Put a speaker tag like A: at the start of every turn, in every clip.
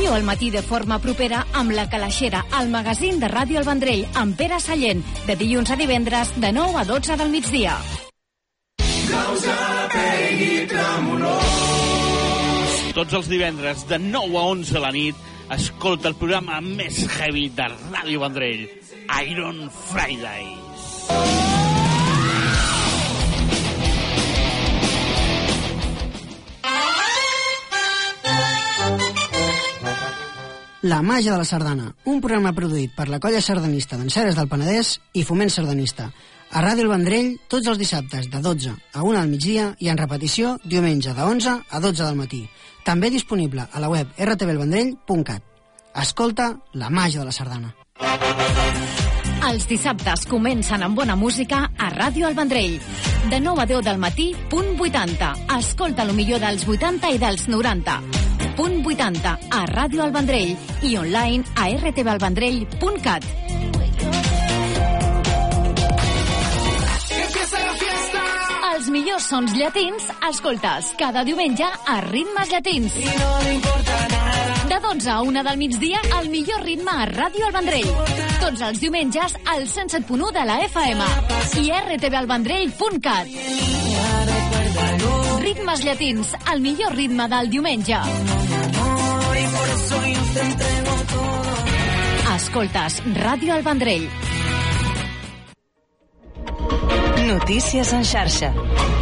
A: Seguiu al matí de forma propera amb La Calaixera, el magazín de Ràdio El Vendrell, amb Pere Sallent, de dilluns a divendres, de 9 a 12 del migdia.
B: Tots els divendres, de 9 a 11 de la nit, escolta el programa més heavy de Ràdio Vendrell, Iron Fridays.
C: La màgia de la sardana, un programa produït per la colla sardanista d'Enceres del Penedès i Foment Sardanista. A Ràdio El Vendrell, tots els dissabtes de 12 a 1 del migdia i en repetició diumenge de 11 a 12 del matí. També disponible a la web rtvelvendrell.cat. Escolta la màgia de la sardana.
A: Els dissabtes comencen amb bona música a Ràdio El Vendrell. De 9 a 10 del matí, punt 80. Escolta el millor dels 80 i dels 90. Punt 80 a Ràdio El Vendrell i online a rtvelvendrell.cat. Els millors sons llatins, escoltes cada diumenge a Ritmes Llatins. De 12 a 1 del migdia, el millor ritme a Ràdio El Vendrell. Tots els diumenges al 107.1 de la FM i rtvelvendrell.cat. Ritmes Llatins, el millor ritme del diumenge. Escoltes Ràdio El Vendrell.
D: Notícies en xarxa.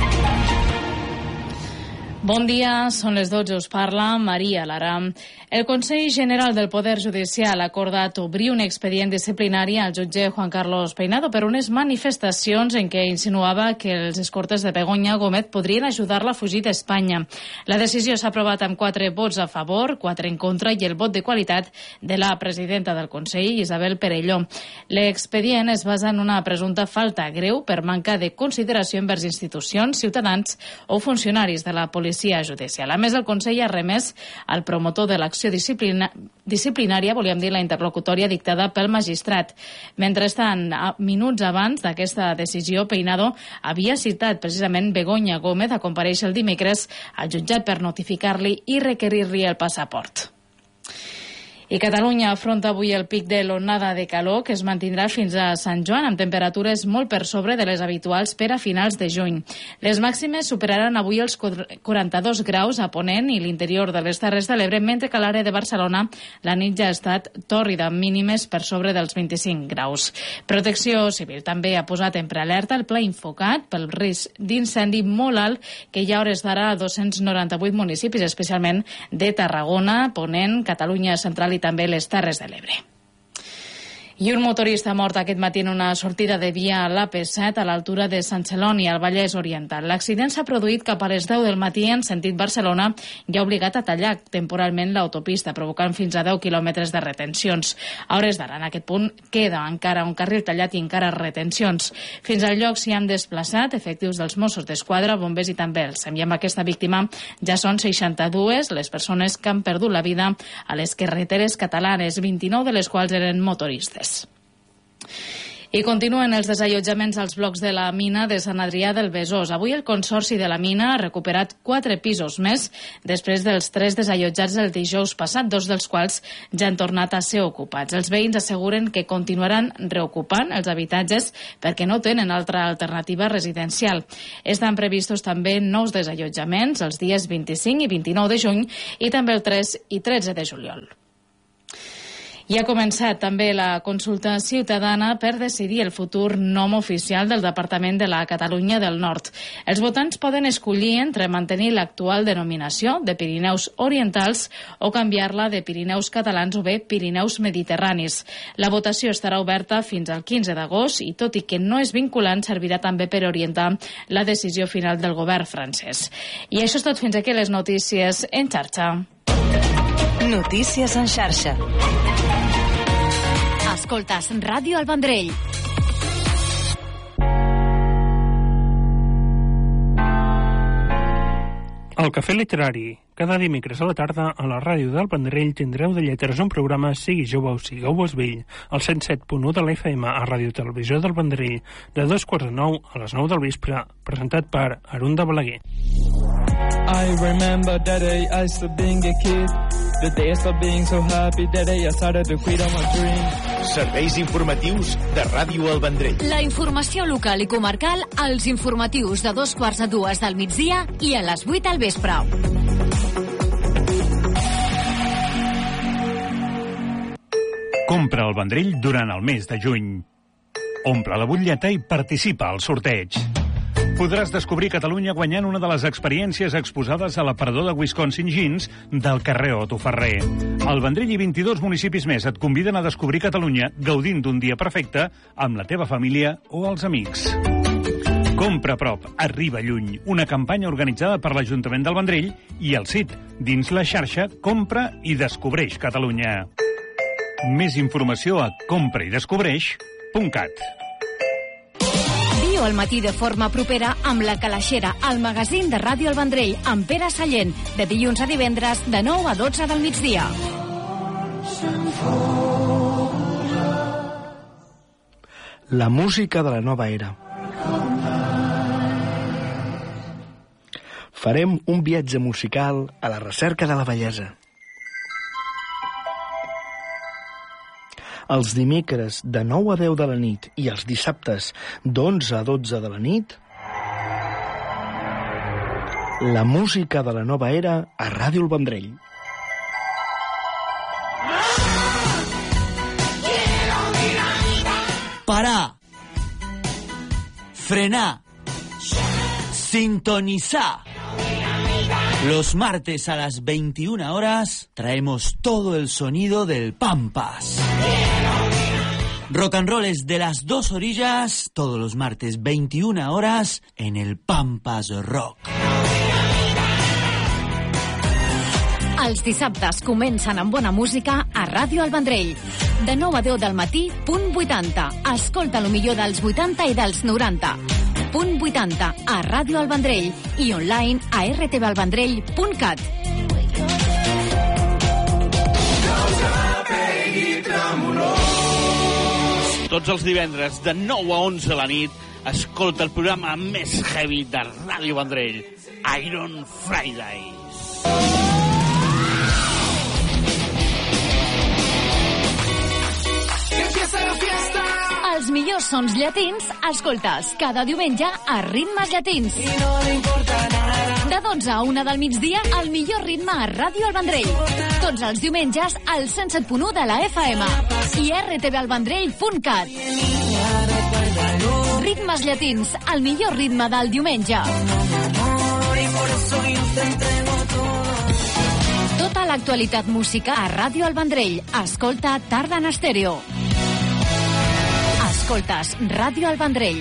E: Bon dia, són les 12, us parla Maria Lara. El Consell General del Poder Judicial ha acordat obrir un expedient disciplinari al jutge Juan Carlos Peinado per unes manifestacions en què insinuava que els escortes de Begoña Gómez podrien ajudar-la a fugir d'Espanya. La decisió s'ha aprovat amb 4 vots a favor, 4 en contra i el vot de qualitat de la presidenta del Consell, Isabel Perelló. L'expedient es basa en una presumpta falta greu per manca de consideració envers institucions, ciutadans o funcionaris de la policia judicial. A més, el Consell ha remès al promotor de l'acció disciplinària, volíem dir la interlocutòria dictada pel magistrat. Mentrestant, minuts abans d'aquesta decisió, Peinado havia citat precisament Begoña Gómez a comparèixer el dimecres al jutjat per notificar-li i requerir-li el passaport. I Catalunya afronta avui el pic de l'onada de calor que es mantindrà fins a Sant Joan amb temperatures molt per sobre de les habituals per a finals de juny. Les màximes superaran avui els 42 graus a Ponent i l'interior de les Terres de l'Ebre, mentre que a l'àrea de Barcelona la nit ja ha estat tòrrida, mínimes per sobre dels 25 graus. Protecció Civil també ha posat en prealerta el pla Infocat pel risc d'incendi molt alt que hi ha hores d'ara a 298 municipis, especialment de Tarragona, Ponent, Catalunya Central i també les Terres de l'Ebre. I un motorista mort aquest matí en una sortida de via a l'AP7 a l'altura de Sant Celoni, al Vallès Oriental. L'accident s'ha produït cap a les 10 del matí en sentit Barcelona i ha obligat a tallar temporalment l'autopista, provocant fins a 10 quilòmetres de retencions. A hores d'ara, en aquest punt, queda encara un carril tallat i encara retencions. Fins al lloc s'hi han desplaçat efectius dels Mossos d'Esquadra, bombers i també els SEM. I amb aquesta víctima ja són 62 les persones que han perdut la vida a les carreteres catalanes, 29 de les quals eren motoristes. I continuen els desallotjaments als blocs de la mina de Sant Adrià del Besòs. Avui el Consorci de la mina ha recuperat 4 pisos més després dels 3 desallotjats el dijous passat, 2 dels quals ja han tornat a ser ocupats. Els veïns asseguren que continuaran reocupant els habitatges perquè no tenen altra alternativa residencial. Estan previstos també nous desallotjaments els dies 25 i 29 de juny i també el 3 i 13 de juliol. I ha començat també la consulta ciutadana per decidir el futur nom oficial del Departament de la Catalunya del Nord. Els votants poden escollir entre mantenir l'actual denominació de Pirineus Orientals o canviar-la de Pirineus Catalans o bé Pirineus Mediterranis. La votació estarà oberta fins al 15 d'agost i, tot i que no és vinculant, servirà també per orientar la decisió final del govern francès. I això és tot fins aquí les notícies en xarxa.
D: Notícies en xarxa.
A: Escoltes Ràdio El Vendrell.
F: El Cafè Literari. Cada dimecres a la tarda a la ràdio del Vendrell tindreu de lletres un programa Sigui jove o sigueu vell, al 107.1 de la FM a Ràdio Televisió del Vendrell, de 2:45 a les 9 del vespre, presentat per Arun de Balaguer.
G: I remember that day I used to being a kid. The days of being so happy that I started to quit on my dream.
H: Serveis informatius de Ràdio El Vendrell.
A: La informació local i comarcal als informatius de 2:45 del migdia i a les 8 al vespre.
I: Compra el Vendrell durant el mes de juny. Omple la butlleta i participa al sorteig. Podràs descobrir Catalunya guanyant una de les experiències exposades a l'aparador de Wisconsin Jeans del carrer Otto Ferrer. El Vendrell i 22 municipis més et conviden a descobrir Catalunya gaudint d'un dia perfecte amb la teva família o els amics. Compra a prop, arriba lluny. Una campanya organitzada per l'Ajuntament del Vendrell i el CIT, dins la xarxa Compra i Descobreix Catalunya. Més informació a compraidescobreix.cat.
A: Viu al matí de forma propera amb La Calaixera, el magazín de Ràdio El Vendrell, amb Pere Sallent, de dilluns a divendres, de 9 a 12 del migdia.
J: La música de la nova era. Farem un viatge musical a la recerca de la bellesa. Els dimecres de 9 a 10 de la nit i els dissabtes d'11 a 12 de la nit, la música de la nova era a Ràdio El Vendrell.
K: Parar, frenar, sintonizar. Los martes a las 21 horas traemos todo el sonido del Pampas. Rock and roll es de las dos orillas, todos los martes 21 horas en el Pampas Rock.
A: Els dissabtes comencen amb bona música a Ràdio El Vendrell. De 9 a 10 del matí, punt 80. Escolta lo millor dels 80 i dels 90. Punt 80 a Ràdio El Vendrell i online a rtvalvendrell.cat.
B: Tots els divendres de 9 a 11 a la nit escolta el programa més heavy de Ràdio Vendrell, Iron Fridays. Els millors sons llatins escoltes cada diumenge a Ritmes Llatins. De 12 a 1 del migdia, el millor ritme a Ràdio El Vendrell. Tots els diumenges al 107.1 de la FM i rtvalvendrell.cat. Ritmes Llatins, el millor ritme del diumenge. Tota l'actualitat musical a Ràdio El Vendrell. Escolta Tarda en Estèreo. Escoltes Ràdio El Vendrell.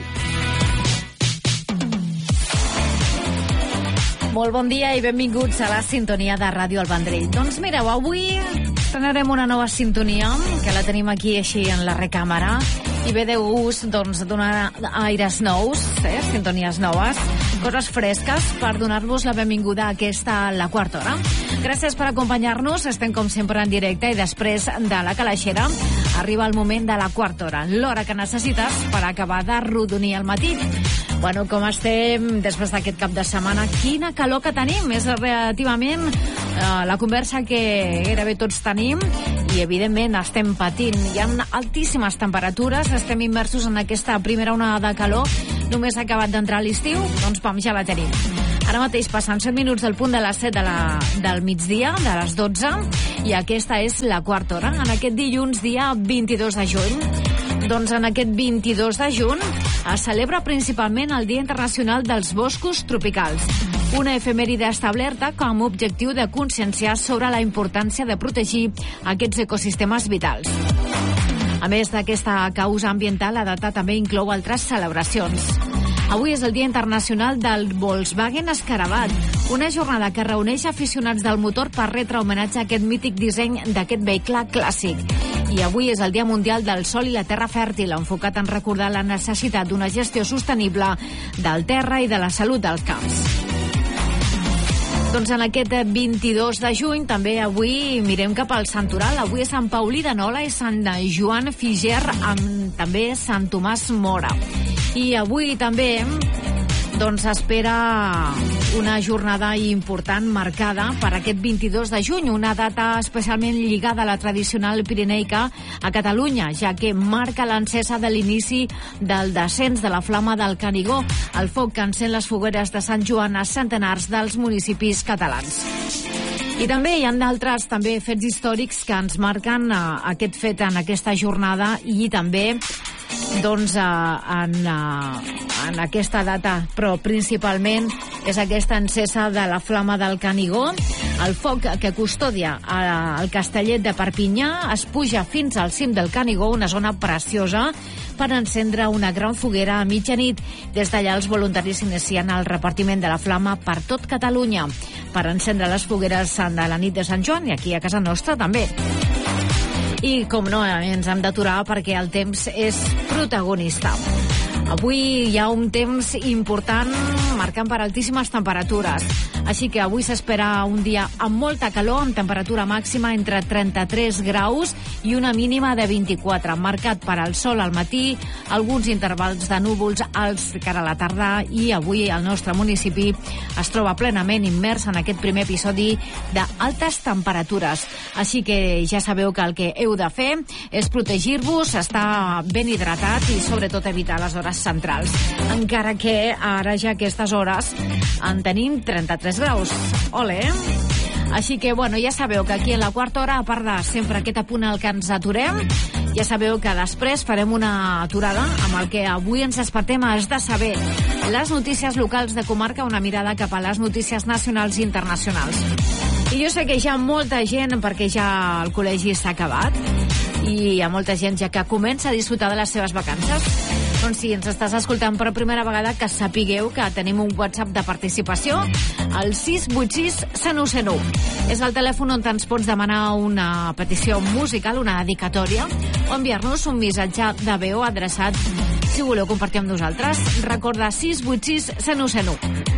B: Molt bon dia i benvinguts a la sintonia de Ràdio El Vendrell. Doncs mireu, avui estrenarem una nova sintonia, que la tenim aquí així en la recàmera, i ve de gust doncs, donar aires nous, sintonies noves, coses fresques per donar-vos la benvinguda a aquesta, la quarta hora. Gràcies per acompanyar-nos, estem com sempre en directe i després de la Calaixera arriba el moment de la quarta hora, l'hora que necessites per acabar de rodonir el matí. Bueno, com estem després d'aquest cap de setmana? Quina calor que tenim! És relativament la conversa que gairebé tots tenim i, evidentment, estem patint. Hi ha altíssimes temperatures, estem immersos en aquesta primera onada de calor. Només ha acabat d'entrar l'estiu, doncs pam, ja la tenim. Ara mateix passen 7 minuts del punt de les 7 del migdia, de les 12, i aquesta és la quarta hora, en aquest dilluns, dia 22 de juny. Doncs en aquest 22 de juny es celebra principalment el Dia Internacional dels Boscos Tropicals, una efemèride establerta com a objectiu de conscienciar sobre la importància de protegir aquests ecosistemes vitals. A més d'aquesta causa ambiental, la data també inclou altres celebracions. Avui és el Dia Internacional del Volkswagen Escarabat, una jornada que reuneix aficionats del motor per retre homenatge a aquest mític disseny d'aquest vehicle clàssic. I avui és el Dia Mundial del Sol i la Terra Fèrtil, enfocat en recordar la necessitat d'una gestió sostenible del terra i de la salut dels camps. Doncs en aquest 22 de juny també avui mirem cap al Santoral. Avui és Sant Paulí de Nola i Sant Joan Figer, amb també Sant Tomàs Mora. I avui també doncs s'espera una jornada important marcada per aquest 22 de juny, una data especialment lligada a la tradicional pireneica a Catalunya, ja que marca l'encesa de l'inici del descens de la flama del Canigó, el foc que encén les fogueres de Sant Joan a centenars dels municipis catalans. I també hi ha d'altres fets històrics que ens marquen aquest fet en aquesta jornada i també en aquesta data, però principalment és aquesta encesa de la flama del Canigó. El foc que custodia el Castellet de Perpinyà es puja fins al cim del Canigó, una zona preciosa, per encendre una gran foguera a mitjanit. Des d'allà els voluntaris inicien el repartiment de la flama per tot Catalunya per encendre les fogueres de la nit de Sant Joan i aquí a casa nostra també. I, com no, ens hem d'aturar perquè el temps és protagonista. Avui hi ha un temps important marcant per altíssimes temperatures. Així que avui s'espera un dia amb molta calor, amb temperatura màxima entre 33 graus i una mínima de 24, marcat per al sol al matí, alguns intervals de núvols alts cara a la tarda, i avui el nostre municipi es troba plenament immers en aquest primer episodi d'altes temperatures. Així que ja sabeu que el que heu de fer és protegir-vos, estar ben hidratat i sobretot evitar les hores centrals. Encara que ara ja a aquestes hores en tenim 33 graus. Ole, Així que, bueno, ja sabeu que aquí en la quarta hora, a part de sempre aquest apunt al que ens aturem, ja sabeu que després farem una aturada amb el que avui ens despertem has de saber. Les notícies locals de comarca, una mirada cap a les notícies nacionals i internacionals. I jo sé que hi ha molta gent, perquè ja el col·legi s'ha acabat, i hi ha molta gent ja que comença a disfrutar de les seves vacances. Doncs si ens estàs escoltant per primera vegada, que sapigueu que tenim un WhatsApp de participació, el 686 101. És el telèfon on ens pots demanar una petició musical, una dedicatòria, o enviar-nos un missatge de veu adreçat, si voleu compartir amb nosaltres. Recorda, 686 101.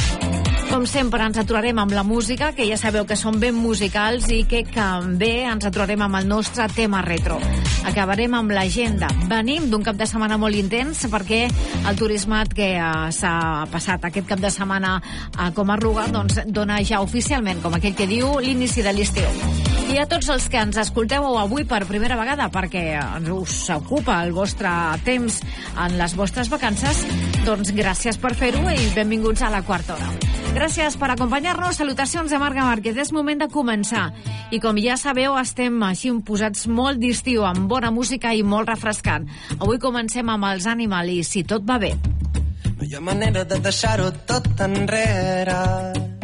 B: Com sempre, ens aturarem amb la música, que ja sabeu que són ben musicals, i que també ens aturarem amb el nostre tema retro. Acabarem amb l'agenda. Venim d'un cap de setmana molt intens, perquè el turismat que s'ha passat aquest cap de setmana a Comarruga doncs dona ja oficialment, com aquell que diu, l'inici de l'estiu. I a tots els que ens escolteu avui per primera vegada, perquè us ocupa el vostre temps en les vostres vacances, doncs gràcies per fer-ho i benvinguts a la quarta hora. Gràcies per acompanyar-nos. Salutacions de Marga Márquez. És moment de començar. I com ja sabeu, estem així posats molt d'estiu, amb bona música i molt refrescant. Avui comencem amb els Animal i Si tot va bé.
L: No hi ha manera de deixar-ho tot enrere.